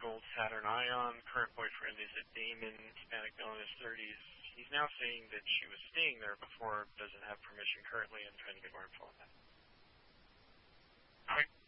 gold Saturn Ion. Current boyfriend is a Damon, Hispanic male in his 30s. He's now saying that she was staying there before, doesn't have permission currently, and trying to get more info on that. Okay.